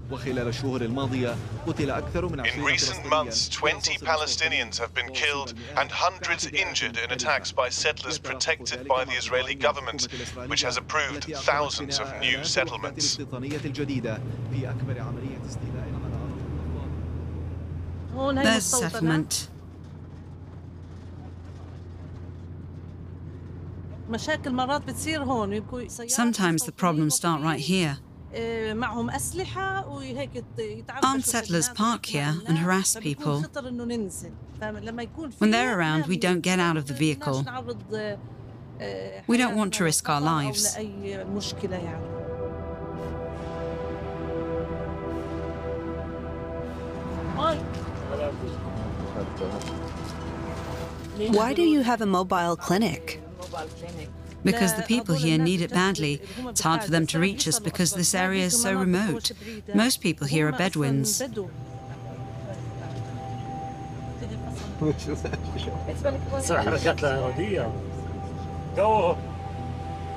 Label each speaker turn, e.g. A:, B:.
A: In recent months, 20 Palestinians have been killed and hundreds injured in attacks by settlers protected by the Israeli government, which has approved thousands of new settlements.
B: There's settlement. Sometimes the problems start right here. Armed settlers park here and harass people. When they're around, we don't get out of the vehicle. We don't want to risk our lives.
C: Why do you have a mobile clinic?
B: Because the people here need it badly. It's hard for them to reach us because this area is so remote. Most people here are Bedouins.